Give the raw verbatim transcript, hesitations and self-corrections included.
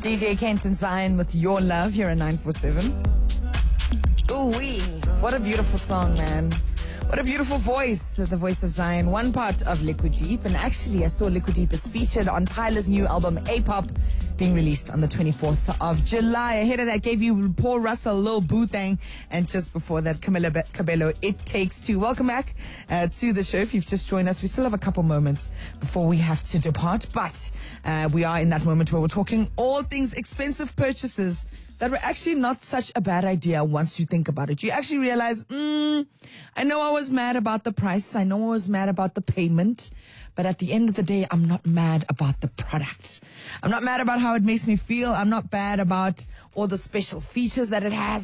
D J Kent and Zion with Your Love here at nine four seven. Ooh-wee, what a beautiful song, man. What a beautiful voice, the voice of Zion. One part of Liquid Deep, and actually I saw Liquid Deep is featured on Tyler's new album, A-Pop, being released on the twenty-fourth of July. Ahead of that, gave you Paul Russell, Lil Boo Thang, and just before that, Camila Be- Cabello, It Takes Two. Welcome back uh, to the show. If you've just joined us, we still have a couple moments before we have to depart, but uh, we are in that moment where we're talking all things expensive purchases that were actually not such a bad idea once you think about it. You actually realize, mm, I know I was mad about the price. I know I was mad about the payment. But at the end of the day, I'm not mad about the product. I'm not mad about how it makes me feel. I'm not mad about all the special features that it has.